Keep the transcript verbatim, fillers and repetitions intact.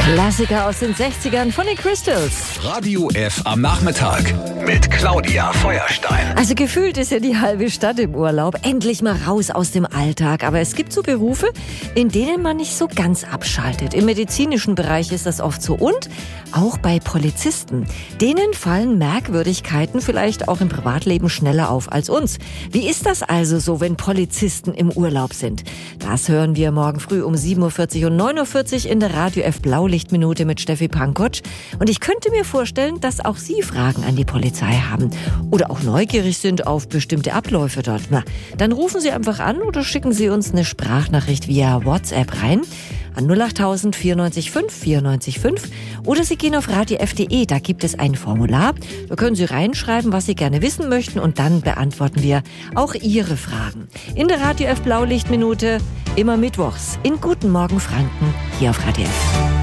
Klassiker aus den sechzigern von den Crystals. Radio F am Nachmittag mit Claudia Feuerstein. Also gefühlt ist ja die halbe Stadt im Urlaub. Endlich mal raus aus dem Alltag. Aber es gibt so Berufe, in denen man nicht so ganz abschaltet. Im medizinischen Bereich ist das oft so. Und auch bei Polizisten. Denen fallen Merkwürdigkeiten vielleicht auch im Privatleben schneller auf als uns. Wie ist das also so, wenn Polizisten im Urlaub sind? Das hören wir morgen früh um sieben Uhr vierzig und neun Uhr vierzig in der Radio F Blaulichtminute mit Steffi Pankotsch. Und ich könnte mir vorstellen, dass auch Sie Fragen an die Polizei haben oder auch neugierig sind auf bestimmte Abläufe dort. Na, dann rufen Sie einfach an oder schicken Sie uns eine Sprachnachricht via WhatsApp rein an null acht tausend vierundneunzig fünf vierundneunzig fünf oder Sie gehen auf radio f punkt de, da gibt es ein Formular. Da können Sie reinschreiben, was Sie gerne wissen möchten und dann beantworten wir auch Ihre Fragen. In der Radio F Blaulichtminute immer mittwochs in Guten Morgen Franken hier auf Radio F.